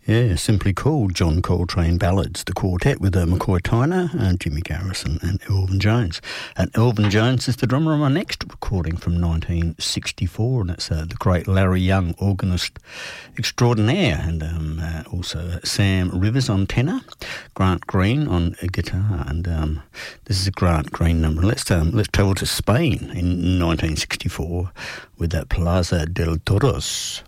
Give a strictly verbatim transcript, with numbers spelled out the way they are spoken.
Yeah, simply called John Coltrane Ballads, the quartet with uh, McCoy Tyner and Jimmy Garrison and Elvin Jones. And Elvin Jones is the drummer on my next recording from nineteen sixty-four, and it's uh, the great Larry Young, organist extraordinaire, and um, uh, also Sam Rivers on tenor, Grant Green on a guitar, and um, this is a Grant Green number. Let's um, let's travel to Spain in nineteen sixty-four with that Plaza del Toros.